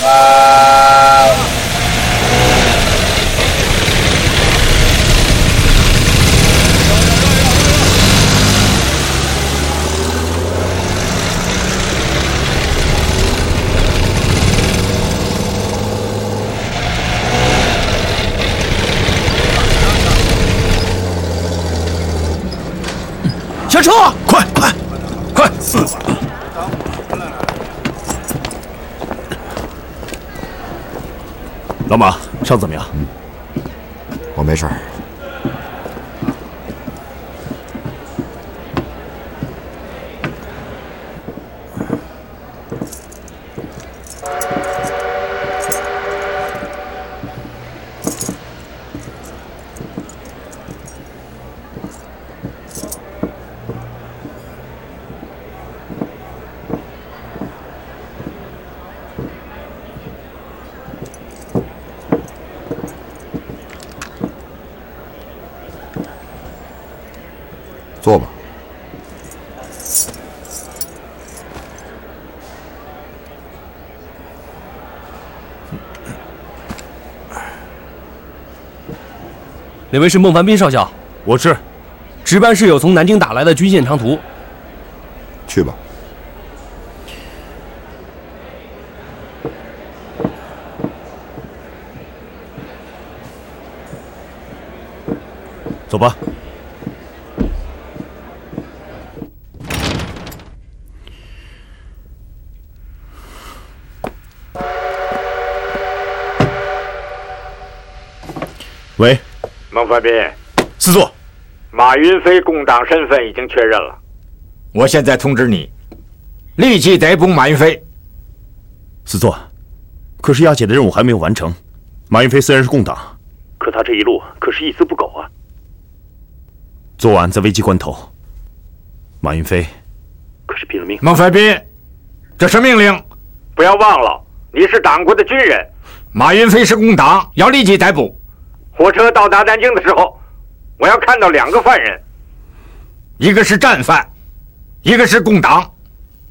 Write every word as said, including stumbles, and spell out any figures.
下车！ 快快快！ 老马，伤怎么样？ 嗯，我没事。坐吧。 哪位是孟凡斌少校？ 我是。 值班室有从南京打来的军线长途。 去吧。 走吧。喂， 孟凡斌， 四座， 马云飞共党身份已经确认了。 我现在通知你，立即逮捕马云飞。 四座，可是押解的任务还没有完成。马云飞虽然是共党， 可他这一路可是一丝不苟啊。 昨晚在危急关头，马云飞可是拼了命。 孟凡斌，这是命令， 不要忘了，你是党国的军人。 马云飞是共党，要立即逮捕。 火车到达南京的时候，我要看到两个犯人， 一个是战犯，一个是共党。